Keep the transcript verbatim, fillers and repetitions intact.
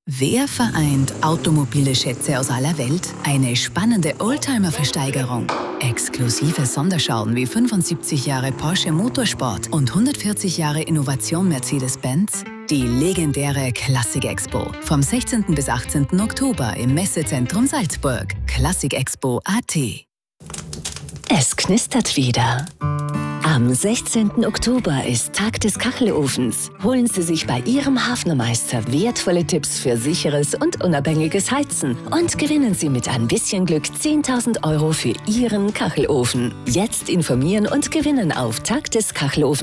Wer vereint automobile Schätze aus aller Welt? Eine spannende Oldtimer-Versteigerung. Exklusive Sonderschauen wie fünfundsiebzig Jahre Porsche Motorsport und hundertvierzig Jahre Innovation Mercedes-Benz? Die legendäre Klassik Expo. Vom sechzehnten bis achtzehnten Oktober im Messezentrum Salzburg. Klassikexpo punkt at. Es knistert wieder. Am sechzehnten Oktober ist Tag des Kachelofens. Holen Sie sich bei Ihrem Hafnermeister wertvolle Tipps für sicheres und unabhängiges Heizen und gewinnen Sie mit ein bisschen Glück zehntausend Euro für Ihren Kachelofen. Jetzt informieren und gewinnen auf tag des kachelofen